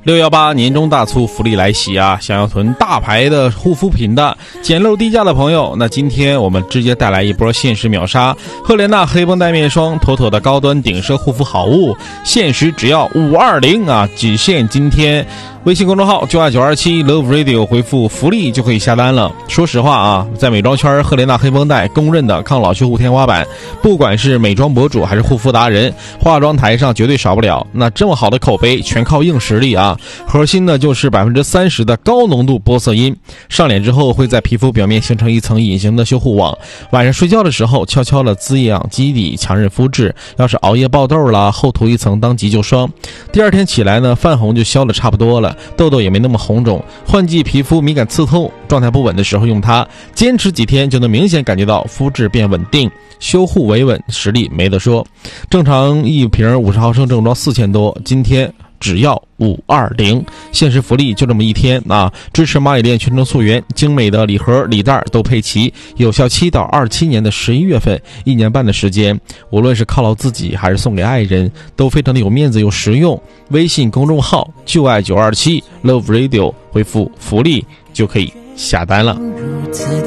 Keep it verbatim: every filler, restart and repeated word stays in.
六一八年终大促福利来袭啊！想要囤大牌的护肤品的捡漏低价的朋友，那今天我们直接带来一波限时秒杀。赫莲娜黑绷带面霜，妥妥的高端顶奢护肤好物，限时只要五二零啊！只限今天。微信公众号就爱九二七 Love Radio 回复福利就可以下单了。说实话啊，在美妆圈，赫莲娜黑绷带公认的抗老修护天花板，不管是美妆博主还是护肤达人，化妆台上绝对少不了。那这么好的口碑，全靠硬实力啊！核心呢就是百分之三十的高浓度玻色因，上脸之后会在皮肤表面形成一层隐形的修护网，晚上睡觉的时候悄悄的滋养基底，强韧肤质。要是熬夜爆痘啦，后涂一层当急救霜，第二天起来呢，泛红就消得差不多了。痘痘也没那么红肿，换季皮肤敏感刺痛，状态不稳的时候用它，坚持几天就能明显感觉到肤质变稳定，修护维稳，实力没得说。正常一瓶五十毫升正装四千多，今天只要五二零，限时福利就这么一天啊！支持蚂蚁链全程溯源，精美的礼盒礼袋都配齐，有效期到二七年的十一月份，一年半的时间，无论是犒劳自己还是送给爱人，都非常的有面子又实用。微信公众号就爱九二七 Love Radio 回复福利就可以下单了。